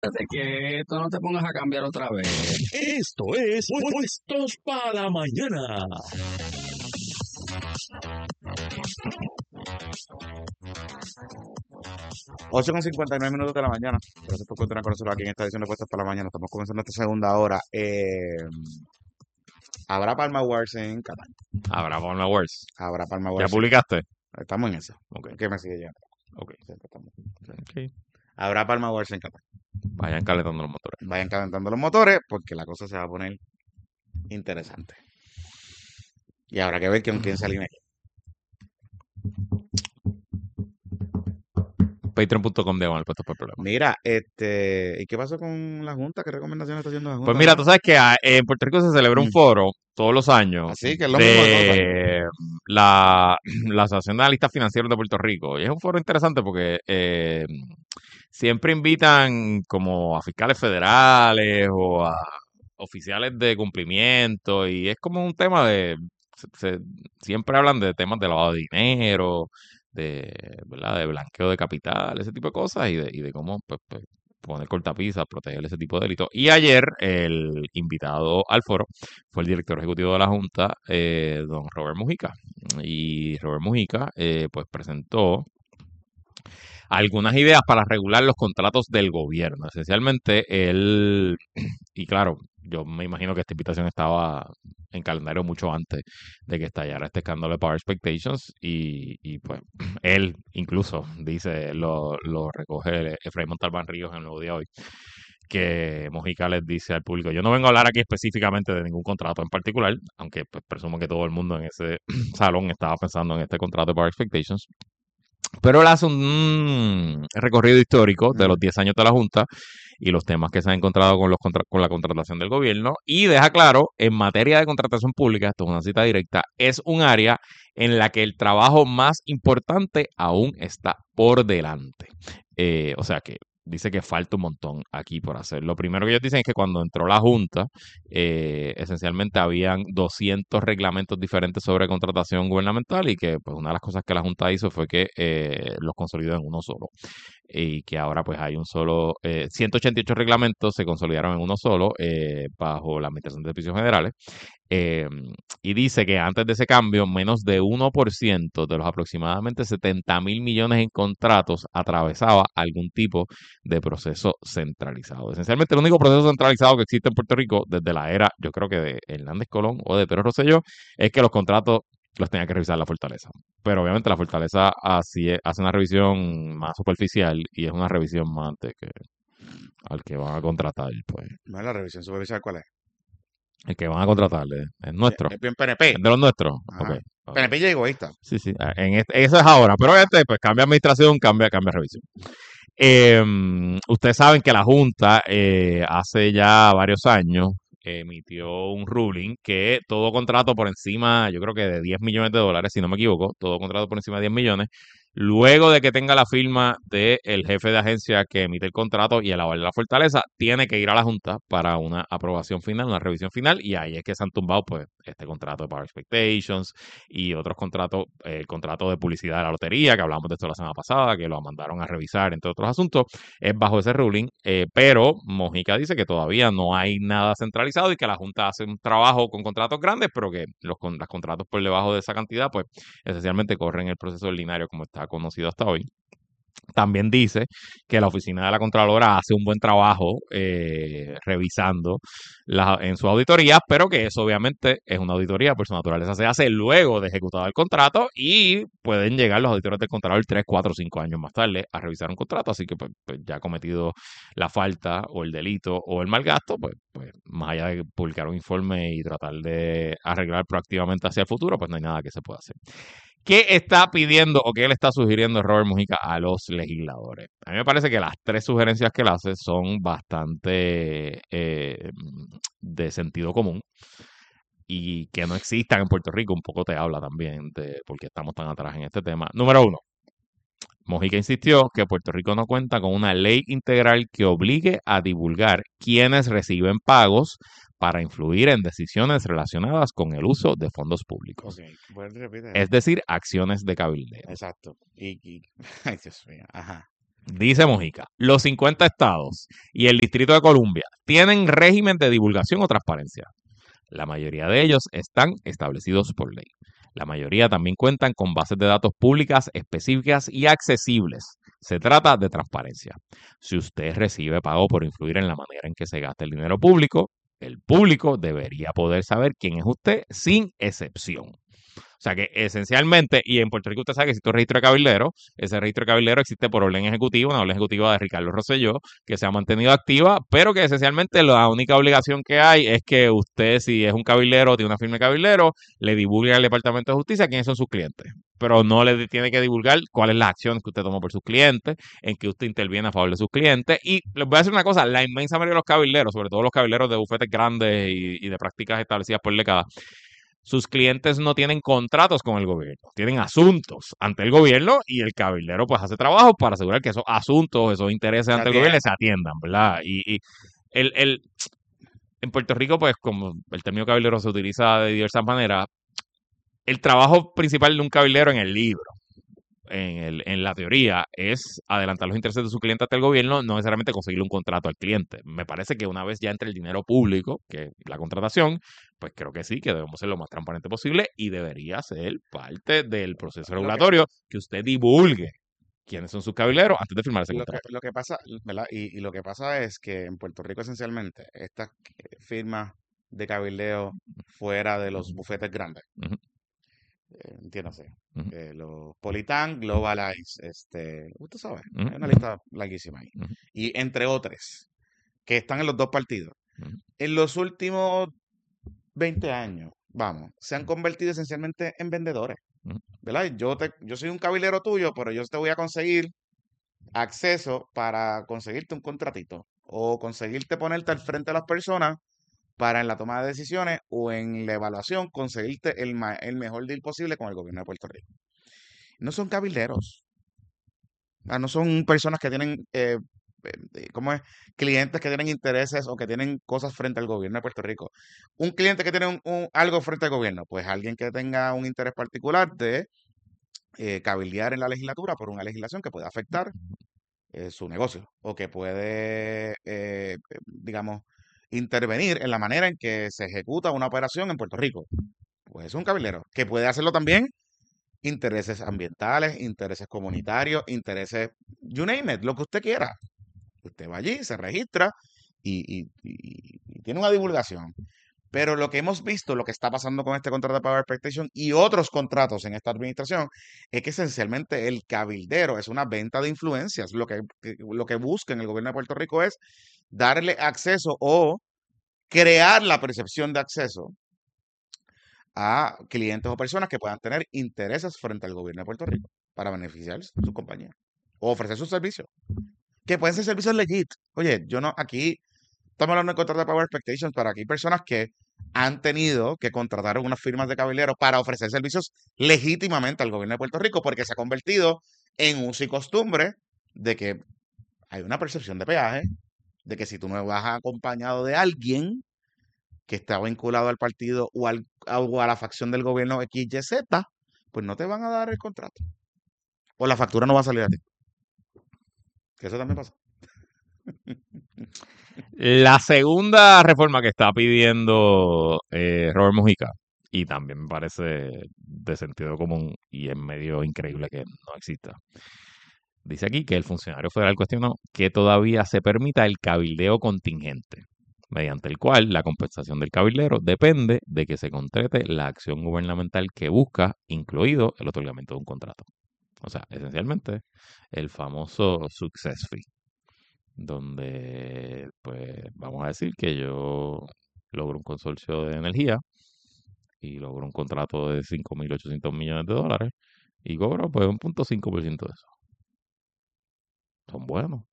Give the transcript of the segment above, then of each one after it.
De que esto no te pongas a cambiar otra vez. Esto es Puestos para la Mañana. Ocho con 59 minutos de la mañana. Gracias por continuar con nosotros aquí en esta edición de Puestos para la Mañana. Estamos comenzando esta segunda hora. Habrá Palma Awards en Qatar. Habrá Palma Awards. Habrá Palma ¿Ya Awards. publicaste? Estamos en eso. Ok. ¿Qué me sigue ya? Ok. Ok. Habrá Palma Awards en Qatar. Vayan calentando los motores. Vayan calentando los motores porque la cosa se va a poner interesante. Y habrá que ver con quién se alinea. Patreon.com de Puestos por el Problema. Mira, ¿y qué pasó con la Junta? ¿Qué recomendaciones está haciendo la Junta? Pues mira, tú sabes que en Puerto Rico se celebra un foro todos los años Así que es lo mismo de todos los años. de la Asociación de Analistas Financieros de Puerto Rico. Y es un foro interesante porque siempre invitan como a fiscales federales o a oficiales de cumplimiento y es como un tema de... siempre hablan de temas de lavado de dinero, ¿verdad? De blanqueo de capital, ese tipo de cosas y de cómo pues, poner cortapisas, proteger ese tipo de delitos. Y ayer el invitado al foro fue el director ejecutivo de la Junta, don Robert Mujica. Y Robert Mujica pues presentó algunas ideas para regular los contratos del gobierno. Esencialmente, él, y claro, yo me imagino que esta invitación estaba en calendario mucho antes de que estallara este escándalo de Power Expectations y pues él incluso dice, lo recoge Efraín Montalbán Ríos en el Nuevo Día Hoy, que Mojica les dice al público, yo no vengo a hablar aquí específicamente de ningún contrato en particular, aunque pues, presumo que todo el mundo en ese salón estaba pensando en este contrato de Power Expectations, pero él hace un recorrido histórico de los 10 años de la Junta y los temas que se han encontrado con la contratación del gobierno y deja claro, en materia de contratación pública, esto es una cita directa, es un área en la que el trabajo más importante aún está por delante. O sea que dice que falta un montón aquí por hacer. Lo primero que ellos dicen es que cuando entró la Junta, esencialmente habían 200 reglamentos diferentes sobre contratación gubernamental y que pues una de las cosas que la Junta hizo fue que los consolidó en uno solo. Y que ahora pues hay un solo, 188 reglamentos se consolidaron en uno solo bajo la Administración de Servicios Generales. Eh, y dice que antes de ese cambio, menos de 1% de los aproximadamente 70.000 millones en contratos atravesaba algún tipo de proceso centralizado. Esencialmente, el único proceso centralizado que existe en Puerto Rico desde la era, yo creo que de Hernández Colón o de Pedro Rosselló, es que los contratos los tenía que revisar la Fortaleza. Pero obviamente la Fortaleza hace una revisión más superficial y es una revisión más de que al que van a contratar, pues. No es la revisión supervisada, ¿cuál es? El que van a contratarle es nuestro. Es bien PNP. Es de los nuestros. Ajá. Okay. PNP y egoísta. Sí, sí. Eso es ahora. Pero pues cambia administración, cambia revisión. Ustedes saben que la Junta hace ya varios años emitió un ruling que todo contrato por encima, yo creo que de 10 millones de dólares, si no me equivoco, todo contrato por encima de 10 millones, luego de que tenga la firma del jefe de agencia que emite el contrato y el aval de la Fortaleza, tiene que ir a la Junta para una aprobación final, una revisión final, y ahí es que se han tumbado pues este contrato de Power Expectations y otros contratos, el contrato de publicidad de la lotería, que hablamos de esto la semana pasada, que lo mandaron a revisar, entre otros asuntos, es bajo ese ruling, pero Mojica dice que todavía no hay nada centralizado y que la Junta hace un trabajo con contratos grandes, pero que los contratos por debajo de esa cantidad, pues esencialmente corren el proceso ordinario como está conocido hasta hoy. También dice que la oficina de la Contralora hace un buen trabajo revisando en su auditoría, pero que eso obviamente es una auditoría, por su naturaleza se hace luego de ejecutado el contrato y pueden llegar los auditores del Contralor 3, 4, 5 años más tarde a revisar un contrato, así que pues, ya ha cometido la falta o el delito o el mal gasto, pues más allá de publicar un informe y tratar de arreglar proactivamente hacia el futuro, pues no hay nada que se pueda hacer. ¿Qué está pidiendo o qué le está sugiriendo Robert Mujica a los legisladores? A mí me parece que las tres sugerencias que él hace son bastante de sentido común y que no existan en Puerto Rico. Un poco te habla también de por qué estamos tan atrás en este tema. Número uno, Mojica insistió que Puerto Rico no cuenta con una ley integral que obligue a divulgar quiénes reciben pagos para influir en decisiones relacionadas con el uso de fondos públicos. Okay. Bueno, repite. Es decir, acciones de cabildeo. Exacto. Ay, Dios mío. Ajá. Dice Mojica, los 50 estados y el Distrito de Columbia tienen régimen de divulgación o transparencia. La mayoría de ellos están establecidos por ley. La mayoría también cuentan con bases de datos públicas específicas y accesibles. Se trata de transparencia. Si usted recibe pago por influir en la manera en que se gasta el dinero público, el público debería poder saber quién es usted sin excepción. O sea que esencialmente, y en Puerto Rico usted sabe que existe un registro de cabildero, ese registro de cabildero existe por orden ejecutiva, una orden ejecutiva de Ricardo Rosselló, que se ha mantenido activa, pero que esencialmente la única obligación que hay es que usted, si es un cabildero o tiene una firma de cabildero, le divulgue al Departamento de Justicia quiénes son sus clientes. Pero no le tiene que divulgar cuáles las acciones que usted tomó por sus clientes, en que usted interviene a favor de sus clientes. Y les voy a decir una cosa, la inmensa mayoría de los cabilderos, sobre todo los cabilderos de bufetes grandes y de prácticas establecidas por décadas, sus clientes no tienen contratos con el gobierno, tienen asuntos ante el gobierno y el cabildero pues hace trabajo para asegurar que esos asuntos, esos intereses ante el gobierno se atiendan, ¿verdad? Y el, en Puerto Rico, pues como el término cabildero se utiliza de diversas maneras, el trabajo principal de un cabildero en el libro, en la teoría, es adelantar los intereses de su cliente ante el gobierno, no necesariamente conseguirle un contrato al cliente. Me parece que una vez ya entre el dinero público, que es la contratación, pues creo que sí, que debemos ser lo más transparente posible y debería ser parte del proceso regulatorio que usted divulgue quiénes son sus cabilderos antes de firmar ese contrato. Lo que pasa, ¿verdad? Y lo que pasa es que en Puerto Rico esencialmente estas firmas de cabildeo fuera de los bufetes grandes, Ujú, entiéndase, ujú, los Politan, Globalize, usted sabe, ujú, hay una lista larguísima ahí. ujú, Y entre otras, que están en los dos partidos. ujú, En los últimos 20 años, vamos, se han ujú, convertido esencialmente en vendedores, ujú. ¿verdad? Yo soy un cabilero tuyo, pero yo te voy a conseguir acceso para conseguirte un contratito o conseguirte ponerte al frente de las personas para en la toma de decisiones o en la evaluación conseguirte el mejor deal posible con el gobierno de Puerto Rico. No son cabilderos, no son personas que tienen, ¿cómo es? Clientes que tienen intereses o que tienen cosas frente al gobierno de Puerto Rico. Un cliente que tiene algo frente al gobierno, pues alguien que tenga un interés particular de cabildear en la legislatura por una legislación que puede afectar su negocio o que puede, digamos, intervenir en la manera en que se ejecuta una operación en Puerto Rico. Pues es un cabildero que puede hacerlo también intereses ambientales, intereses comunitarios, intereses, you name it, lo que usted quiera. Usted va allí, se registra y tiene una divulgación. Pero lo que hemos visto, lo que está pasando con este contrato de Power Expectation y otros contratos en esta administración, es que esencialmente el cabildero es una venta de influencias. Lo que busca en el gobierno de Puerto Rico es darle acceso o crear la percepción de acceso a clientes o personas que puedan tener intereses frente al gobierno de Puerto Rico para beneficiar su compañía o ofrecer sus servicios, que pueden ser servicios legit. Oye, yo no, aquí estamos hablando de contrato de Power Expectations para aquí personas que han tenido que contratar unas firmas de cabildero para ofrecer servicios legítimamente al gobierno de Puerto Rico porque se ha convertido en uso y costumbre de que hay una percepción de peaje, de que si tú no vas acompañado de alguien que está vinculado al partido o a la facción del gobierno XYZ, pues no te van a dar el contrato. O la factura no va a salir a ti. Que eso también pasa. La segunda reforma que está pidiendo Robert Mujica, y también me parece de sentido común y es medio increíble que no exista, dice aquí que el funcionario federal cuestionó que todavía se permita el cabildeo contingente, mediante el cual la compensación del cabildero depende de que se concrete la acción gubernamental que busca, incluido el otorgamiento de un contrato. O sea, esencialmente, el famoso success fee, donde, pues, vamos a decir que yo logro un consorcio de energía y logro un contrato de 5.800 millones de dólares y cobro, pues, 1.5% de eso. Son buenos.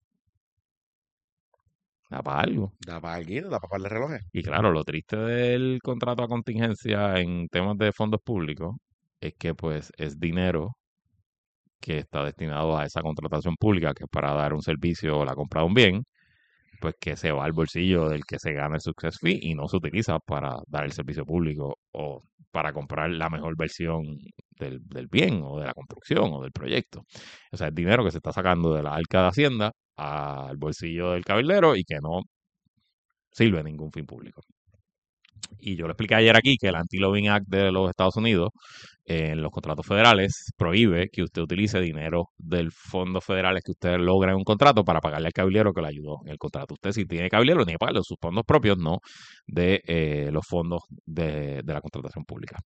Da para algo. Da para algo, da para pagar el reloj. Y claro, lo triste del contrato a contingencia en temas de fondos públicos es que, pues, es dinero que está destinado a esa contratación pública, que es para dar un servicio o la compra de un bien, pues que se va al bolsillo del que se gana el success fee y no se utiliza para dar el servicio público o para comprar la mejor versión del bien o de la construcción o del proyecto. O sea, es dinero que se está sacando de la arca de Hacienda al bolsillo del cabildero y que no sirve a ningún fin público. Y yo le expliqué ayer aquí que el Anti-Lobbying Act de los Estados Unidos en los contratos federales prohíbe que usted utilice dinero del fondos federales que usted logra en un contrato para pagarle al cabildero que le ayudó en el contrato. Usted si tiene cabildero tiene que pagarle sus fondos propios, no de los fondos de la contratación pública.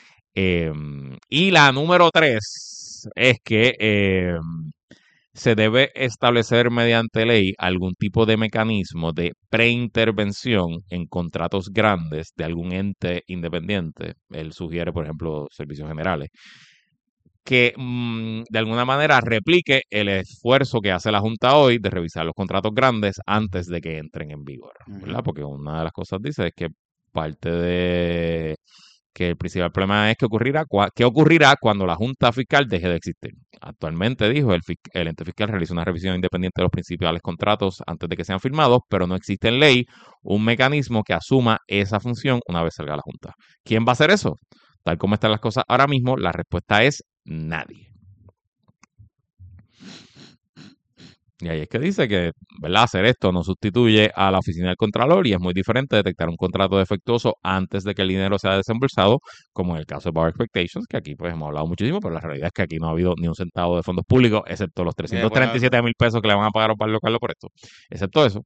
Y la número 3 es que se debe establecer mediante ley algún tipo de mecanismo de preintervención en contratos grandes de algún ente independiente. Él sugiere, por ejemplo, servicios generales, que de alguna manera replique el esfuerzo que hace la Junta hoy de revisar los contratos grandes antes de que entren en vigor, ¿verdad? Porque una de las cosas dice es que parte de que el principal problema es que ocurrirá cuando la Junta Fiscal deje de existir. Actualmente, dijo, el ente fiscal realiza una revisión independiente de los principales contratos antes de que sean firmados, pero no existe en ley un mecanismo que asuma esa función una vez salga la Junta. ¿Quién va a hacer eso? Tal como están las cosas ahora mismo, la respuesta es nadie. Y ahí es que dice que, ¿verdad?, hacer esto no sustituye a la oficina del Contralor y es muy diferente detectar un contrato defectuoso antes de que el dinero sea desembolsado, como en el caso de Bar Expectations, que aquí pues hemos hablado muchísimo, pero la realidad es que aquí no ha habido ni un centavo de fondos públicos, excepto los 337,000 pesos que le van a pagar a Osvaldo Carlos por esto. Excepto eso.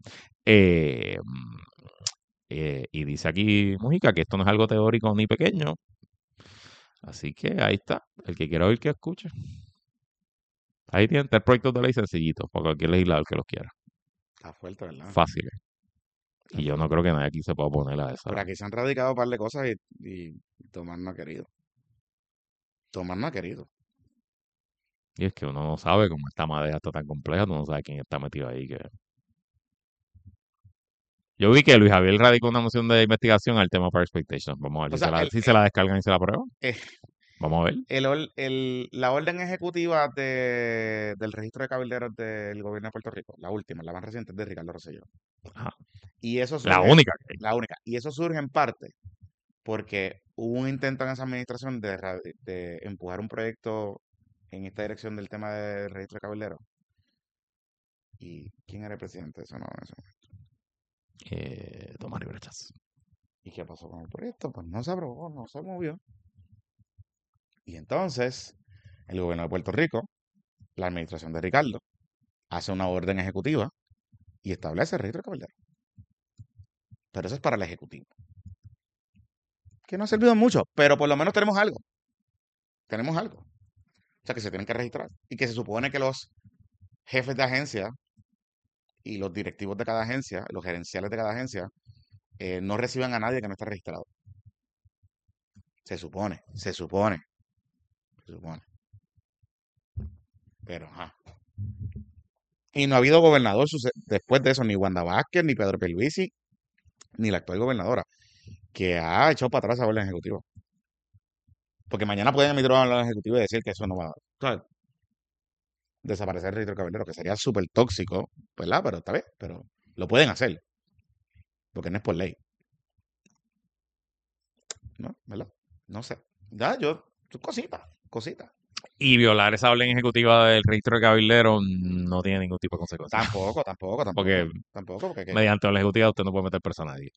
Y dice aquí Mujica que esto no es algo teórico ni pequeño. Así que ahí está. El que quiera oír, que escuche. Ahí tienen 3 proyectos de ley sencillitos para cualquier legislador que los quiera. Está fuerte, ¿verdad? Fáciles. Y yo no creo que nadie aquí se pueda poner a esa. Pero aquí se han radicado un par de cosas y Tomás no ha querido. Tomás no ha querido. Y es que uno no sabe cómo esta madeja está tan compleja, tú no sabes quién está metido ahí. Yo vi que Luis Javier radicó una moción de investigación al tema Power Expectations. Vamos a ver O sea, si se la descargan y se la aprueban. eh, Vamos a ver. la orden ejecutiva del registro de cabilderos del gobierno de Puerto Rico, la última, la más reciente, es de Ricardo Rosselló. Ajá. Y eso La surge, única. la única. Y eso surge en parte porque hubo un intento en esa administración de empujar un proyecto en esta dirección del tema del registro de cabilderos. ¿Y quién era el presidente? Eso no, eso. Tomás Ribrechas. ¿Y qué pasó con el proyecto? Pues no se aprobó, no se movió. Y entonces, el gobierno de Puerto Rico, la administración de Ricardo, hace una orden ejecutiva y establece el registro de cabilderos. Pero eso es para el ejecutivo. Que no ha servido mucho, pero por lo menos tenemos algo. Tenemos algo. O sea, que se tienen que registrar. Y que se supone que los jefes de agencia y los directivos de cada agencia, los gerenciales de cada agencia, no reciban a nadie que no esté registrado. Se supone. Pero, ajá. Y no ha habido gobernador después de eso, ni Wanda Vázquez, ni Pedro Pierluisi, ni la actual gobernadora, que ha echado para atrás a orden ejecutivo. Porque mañana pueden emitir una orden ejecutiva y decir que eso no va a desaparecer el registro de cabilderos, que sería súper tóxico, ¿verdad? Pero está bien, pero lo pueden hacer. Porque no es por ley. ¿No? ¿Verdad? No sé. Ya, cositas. Y violar esa orden ejecutiva del registro de cabilderos no tiene ningún tipo de consecuencia. Tampoco. Porque mediante la ejecutiva usted no puede meter persona a nadie.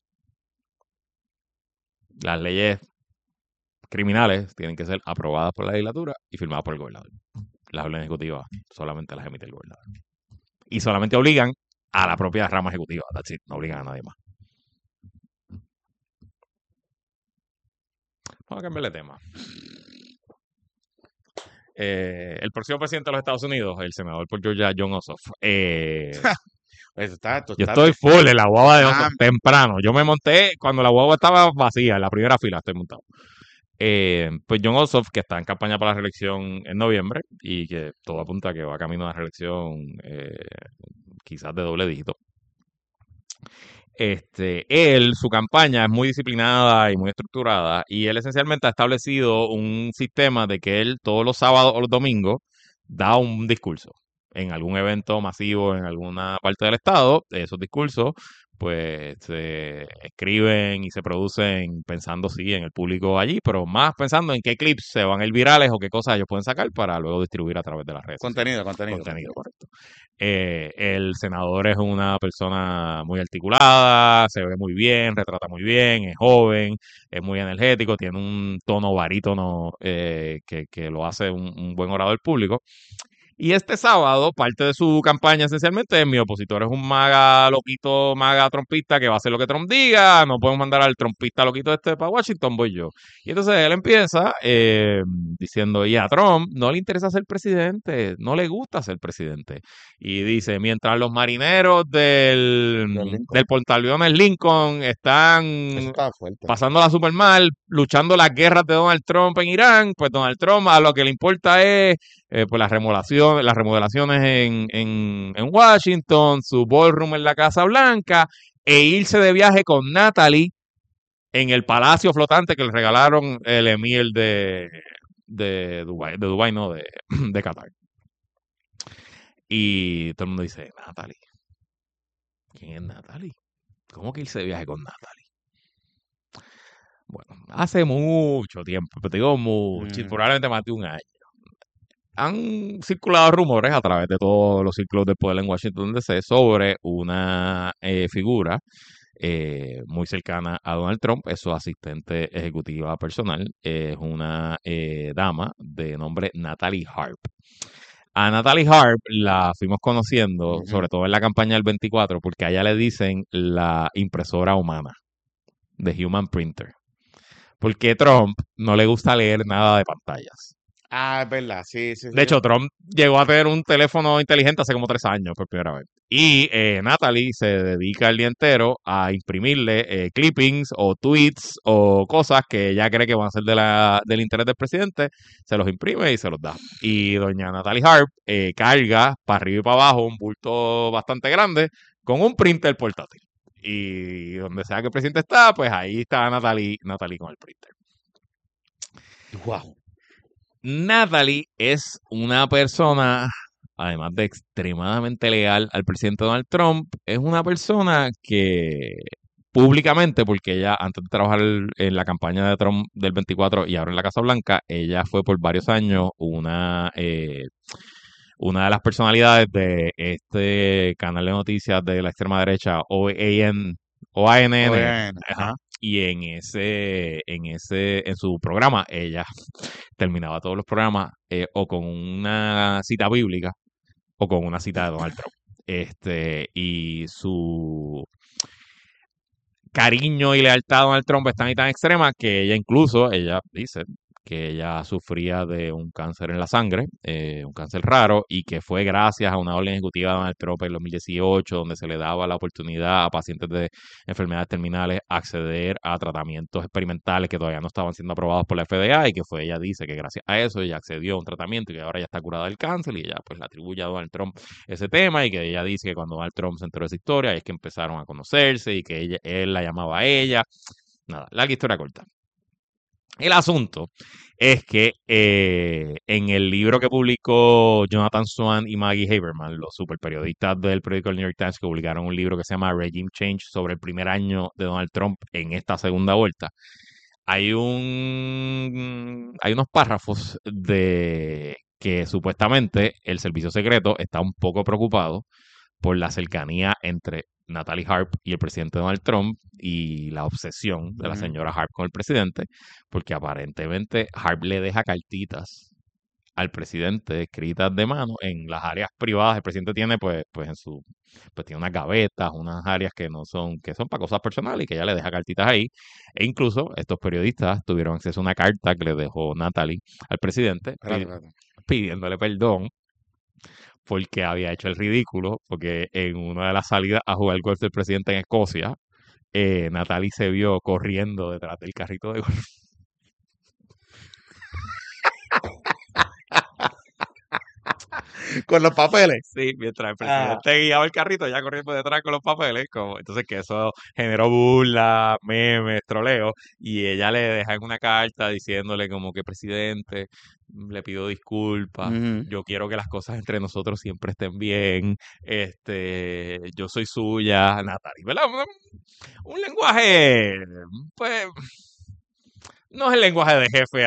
Las leyes criminales tienen que ser aprobadas por la legislatura y firmadas por el gobernador. Las órdenes ejecutivas solamente las emite el gobernador. Y solamente obligan a la propia rama ejecutiva. That's it. No obligan a nadie más. Vamos a cambiar de tema. El próximo presidente de los Estados Unidos, el senador por Georgia, Jon Ossoff. Yo estoy full en la guagua de Ossoff temprano. Yo me monté cuando la guagua estaba vacía, en la primera fila estoy montado. Pues Jon Ossoff, que está en campaña para la reelección en noviembre y que todo apunta a que va camino a la reelección quizás de doble dígito. Su campaña es muy disciplinada y muy estructurada y él esencialmente ha establecido un sistema de que él todos los sábados o los domingos da un discurso en algún evento masivo en alguna parte del estado. Esos discursos pues se escriben y se producen pensando, sí, en el público allí, pero más pensando en qué clips se van a ir virales o qué cosas ellos pueden sacar para luego distribuir a través de las redes sociales. Contenido. Correcto. El senador es una persona muy articulada, se ve muy bien, retrata muy bien, es joven, es muy energético, tiene un tono barítono que lo hace un buen orador público. Y este sábado, parte de su campaña esencialmente es: mi opositor es un maga loquito, maga trompista que va a hacer lo que Trump diga, no podemos mandar al trompista loquito este para Washington, voy yo. Y entonces él empieza diciendo, y a Trump no le interesa ser presidente, no le gusta ser presidente. Y dice, mientras los marineros del portaaviones Lincoln están Eso está fuerte. pasándola súper mal, luchando las guerras de Donald Trump en Irán, pues Donald Trump a lo que le importa es pues las remodelaciones en Washington, su ballroom en la Casa Blanca, e irse de viaje con Natalie en el palacio flotante que le regalaron el emir de Dubái, no, de Qatar. Y todo el mundo dice, Natalie. ¿Quién es Natalie? ¿Cómo que irse de viaje con Natalie? Bueno, hace mucho tiempo, pero te digo mucho, probablemente más de un año, han circulado rumores a través de todos los círculos del poder en Washington DC sobre una figura muy cercana a Donald Trump, es su asistente ejecutiva personal, es una dama de nombre Natalie Harp. A Natalie Harp la fuimos conociendo, sobre todo en la campaña del 24, porque a ella le dicen la impresora humana, the human printer. Porque Trump no le gusta leer nada de pantallas. Ah, es verdad, sí. De hecho, Trump llegó a tener un teléfono inteligente hace como 3 años por primera vez. Y Natalie se dedica el día entero a imprimirle clippings o tweets o cosas que ella cree que van a ser del interés del presidente. Se los imprime y se los da. Y doña Natalie Harp carga para arriba y para abajo un bulto bastante grande con un printer portátil. Y donde sea que el presidente está, pues ahí está Natalie con el printer. Wow. Natalie es una persona, además de extremadamente leal al presidente Donald Trump, es una persona que públicamente, porque ella antes de trabajar en la campaña de Trump del 24 y ahora en la Casa Blanca, ella fue por varios años una de las personalidades de este canal de noticias de la extrema derecha, OANN. Ajá. Y en su programa, ella terminaba todos los programas o con una cita bíblica o con una cita de Donald Trump. Y su cariño y lealtad a Donald Trump es tan y tan extrema que ella dice que ella sufría de un cáncer en la sangre, un cáncer raro, y que fue gracias a una orden ejecutiva de Donald Trump en 2018, donde se le daba la oportunidad a pacientes de enfermedades terminales acceder a tratamientos experimentales que todavía no estaban siendo aprobados por la FDA, y que ella dice que gracias a eso ella accedió a un tratamiento y que ahora ya está curada del cáncer, y ella pues le atribuye a Donald Trump ese tema, y que ella dice que cuando Donald Trump se enteró de esa historia es que empezaron a conocerse y que él la llamaba a ella. Nada, larga historia corta. El asunto es que en el libro que publicó Jonathan Swan y Maggie Haberman, los superperiodistas del periódico El New York Times, que publicaron un libro que se llama Regime Change sobre el primer año de Donald Trump en esta segunda vuelta, hay unos párrafos de que supuestamente el servicio secreto está un poco preocupado por la cercanía entre Natalie Harp y el presidente Donald Trump y la obsesión de la señora Harp con el presidente, porque aparentemente Harp le deja cartitas al presidente escritas de mano en las áreas privadas. El presidente tiene pues tiene unas gavetas, unas áreas que son para cosas personales, y que ella le deja cartitas ahí. E incluso estos periodistas tuvieron acceso a una carta que le dejó Natalie al presidente pidiéndole perdón porque había hecho el ridículo, porque en una de las salidas a jugar golf del presidente en Escocia, Natalie se vio corriendo detrás del carrito de golf. Con los papeles. Sí, mientras el Ah. presidente guiaba el carrito, ya corría por detrás con los papeles. Entonces que eso generó burla, memes, troleo. Y ella le deja en una carta diciéndole como que, presidente, le pido disculpas. Ujú. Yo quiero que las cosas entre nosotros siempre estén bien. Yo soy suya, Natalie, ¿verdad? Un lenguaje, pues, no es el lenguaje de jefe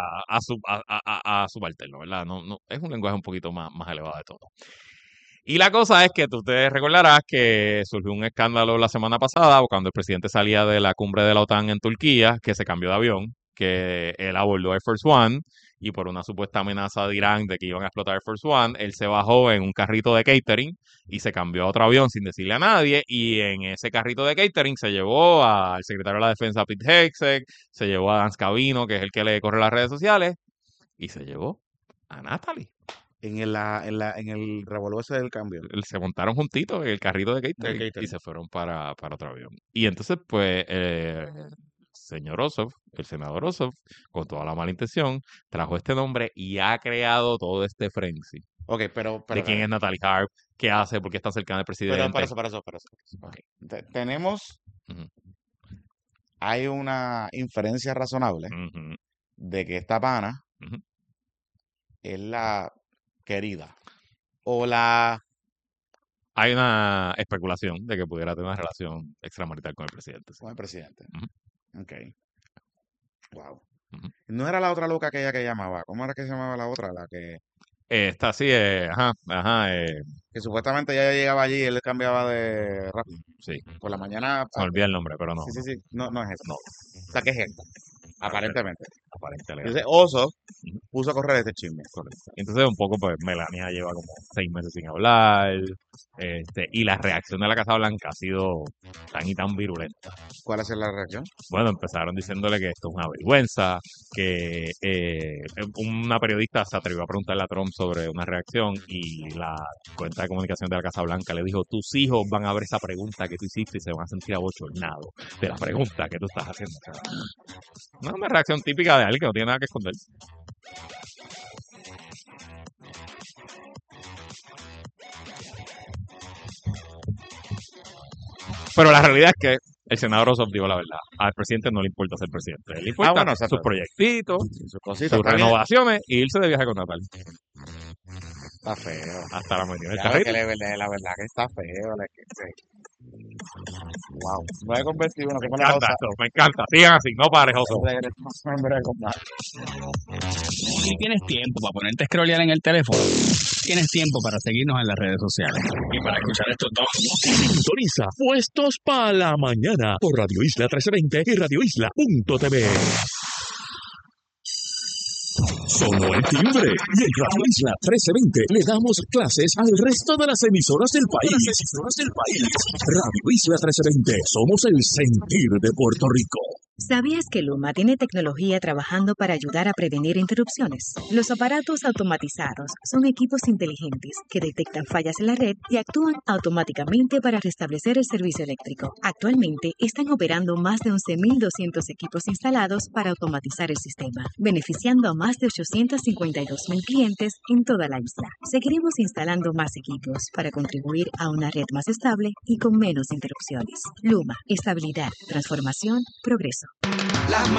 a subalterno, ¿verdad? No, es un lenguaje un poquito más elevado de todo. Y la cosa es que tú te recordarás que surgió un escándalo la semana pasada cuando el presidente salía de la cumbre de la OTAN en Turquía, que se cambió de avión, que él abordó Air Force One y por una supuesta amenaza de Irán de que iban a explotar Air Force One, él se bajó en un carrito de catering y se cambió a otro avión sin decirle a nadie y en ese carrito de catering se llevó al secretario de la Defensa Pete Hegseth, se llevó a Dan Scavino, que es el que le corre las redes sociales, y se llevó a Natalie. En el revolú ese del cambio. Se montaron juntitos en el carrito de catering y catering. se fueron para otro avión. Y entonces, pues, señor Ossoff, el senador Ossoff, con toda la mala intención, trajo este nombre y ha creado todo este frenzy Ok, pero de quién es Natalie Harp, qué hace, por qué está cercana del presidente. para eso. Ok. Tenemos, Ujú, hay una inferencia razonable ujú, de que esta pana ujú. es la querida o la... Hay una especulación de que pudiera tener una relación extramarital con el presidente. Sí. con el presidente. Ujú. Ok. Wow. Ujú. No era la otra loca que ella que llamaba. ¿Cómo era que se llamaba la otra? La Esta sí, que supuestamente ella llegaba allí y él cambiaba de rápido. sí, Por la mañana. se me olvida el nombre, pero no. Sí. No es esa. No. La que es esta. Aparentemente. Aparentemente. Entonces, Oso Ujú. puso a correr este chisme. Correcto. Entonces, un poco, pues, Melania lleva como 6 meses sin hablar. Y la reacción de la Casa Blanca ha sido tan y tan virulenta. ¿Cuál es la reacción? Bueno, empezaron diciéndole que esto es una vergüenza, que una periodista se atrevió a preguntarle a Trump sobre una reacción y la cuenta de comunicación de la Casa Blanca le dijo, tus hijos van a ver esa pregunta que tú hiciste y se van a sentir abochornados de la pregunta que tú estás haciendo. O sea, no es una reacción típica de alguien que no tiene nada que esconder. Pero la realidad es que el senador Ossoff dijo la verdad. Al presidente no le importa ser presidente. Le importa bueno, exacto. sus proyectitos, Sus cositas. sus está bien. renovaciones y irse de viaje con Natalie. Está feo. Hasta la metió en el Claro carrito. que la verdad que está feo. Wow. Me he convertido en Me encanta esto, me encanta. Sigan así, no pares, Ossoff. Y tienes tiempo para ponerte a scrollear en el teléfono. Tienes tiempo para seguirnos en las redes sociales. Y para escuchar estos dos. Sintoniza Puestos para la Mañana por Radio Isla 1320 y radioisla.tv. Sonó el timbre y en Radio Isla 1320 le damos clases al resto de las emisoras del país. Radio Isla 1320, somos el sentir de Puerto Rico. ¿Sabías que Luma tiene tecnología trabajando para ayudar a prevenir interrupciones? Los aparatos automatizados son equipos inteligentes que detectan fallas en la red y actúan automáticamente para restablecer el servicio eléctrico. Actualmente están operando más de 11.200 equipos instalados para automatizar el sistema, beneficiando a más de 852.000 clientes en toda la isla. Seguiremos instalando más equipos para contribuir a una red más estable y con menos interrupciones. Luma, estabilidad, transformación, progreso.